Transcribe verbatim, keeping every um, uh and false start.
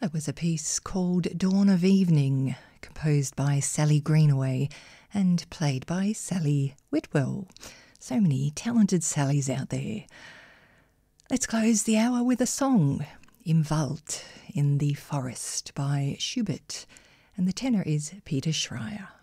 That was a piece called Dawn of Evening, composed by Sally Greenaway and played by Sally Whitwell. So many talented Sallys out there. Let's close the hour with a song, Im Wald, in the Forest by Schubert, and the tenor is Peter Schreier.